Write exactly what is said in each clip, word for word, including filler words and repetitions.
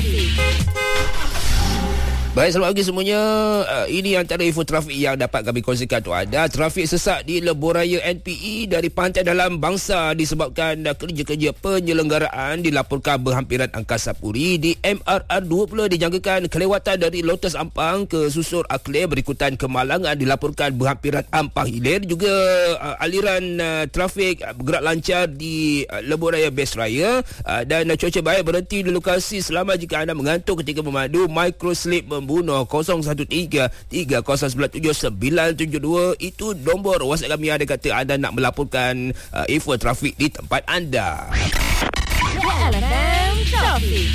Trafik. Baik, selamat pagi semuanya. Uh, ini antara info trafik yang dapat kami kongsikan untuk anda. Trafik sesak di Lebuhraya N P E dari Pantai Dalam Bangsa disebabkan uh, kerja-kerja penyelenggaraan dilaporkan berhampiran Angkasa Puri. Di M R R dua puluh dijangkakan kelewatan dari Lotus Ampang ke Susur Akleh berikutan Kemalangan dilaporkan berhampiran Ampang Hilir. Juga uh, aliran uh, trafik uh, bergerak lancar di uh, Lebuhraya Best Raya uh, dan uh, cuaca baik berhenti di lokasi selama jika anda mengantuk ketika memandu. Microslip membunuh kosong satu tiga tiga kosong sembilan tujuh sembilan tujuh dua. Itu nombor WhatsApp kami ada kata anda nak melaporkan uh, info trafik di tempat anda. K L F M Trafik.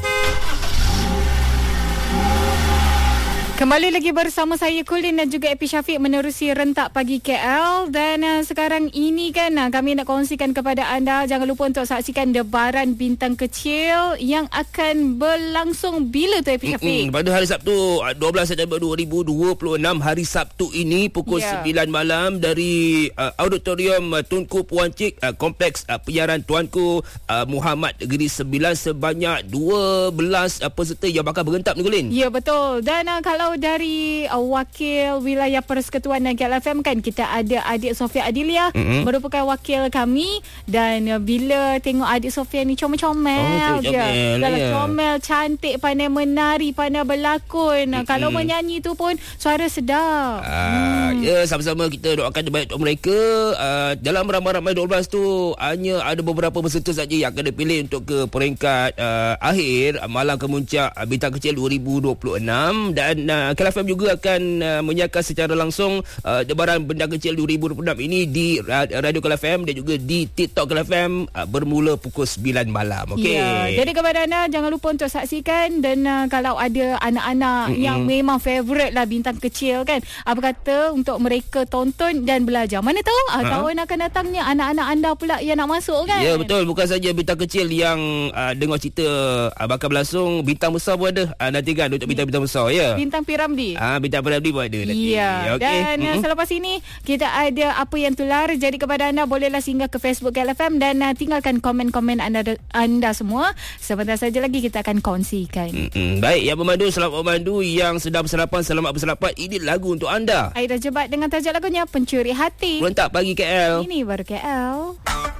Kembali lagi bersama saya Kulin dan juga Epi Syafiq menerusi rentak pagi K L. Dan uh, sekarang ini kan uh, kami nak kongsikan kepada anda, jangan lupa untuk saksikan debaran bintang kecil yang akan berlangsung bila tu Epi Syafiq? Mm-mm, pada hari Sabtu dua belas September dua ribu dua puluh enam, hari Sabtu ini pukul yeah. sembilan malam dari uh, Auditorium uh, Tunku Puan Cik, uh, Kompleks uh, Penyiaran Tuanku uh, Muhammad Negeri Sembilan. Sebanyak dua belas uh, peserta yang bakal berentap ni Kulin. Ya, betul. Dan uh, kalau dari uh, wakil wilayah persekutuan dan K L F M kan, kita ada adik Sofia Adilia, mm-hmm. merupakan wakil kami. Dan uh, bila tengok adik Sofia ni comel-comel, oh, je comel, dalam ya. comel, cantik, pandai menari, pandai berlakon. mm-hmm. Kalau menyanyi tu pun suara sedap. uh, hmm. Ya, sama-sama kita doakan terbaik untuk mereka. uh, Dalam ramai-ramai dua belas tu hanya ada beberapa peserta saja yang akan dipilih untuk ke peringkat uh, akhir Malam Kemuncak uh, Bintang Kecil dua ribu dua puluh enam. Dan uh, K L F M juga akan uh, menyiarkan secara langsung uh, debaran Bintang Kecil dua ribu dua puluh enam ini di uh, Radio K L F M dan juga di TikTok K L F M uh, bermula pukul sembilan malam. Okey. Ya, jadi kepada anda jangan lupa untuk saksikan. Dan uh, kalau ada anak-anak mm-hmm. yang memang favourite lah Bintang Kecil kan, apa kata untuk mereka tonton dan belajar. Mana tahu uh, tahun akan datangnya anak-anak anda pula yang nak masuk kan. Ya, betul. Bukan saja Bintang Kecil yang uh, dengar cerita uh, bakal berlangsung, bintang besar pun ada. Uh, nanti kan untuk bintang-bintang besar ya. Bintang Piramdi. Ah, bintang Piramdi pun ada nanti. Ya, okay. Dan mm-hmm. selepas ini kita ada apa yang tular. Jadi kepada anda bolehlah singgah ke Facebook K L F M dan uh, tinggalkan komen-komen anda anda semua. Sebentar saja lagi kita akan kongsikan. Mm-hmm. Baik, yang memandu selamat memandu, yang sedang bersarapan selamat bersarapan. Ini lagu untuk anda. Aida Jebat dengan tajuk lagunya Pencuri Hati. Rentak pagi K L. Ini baru K L.